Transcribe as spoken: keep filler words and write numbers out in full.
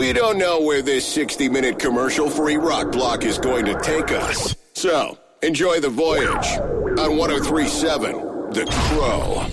We don't know where this sixty-minute commercial-free rock block is going to take us. So, enjoy the voyage on one oh three point seven The Crow.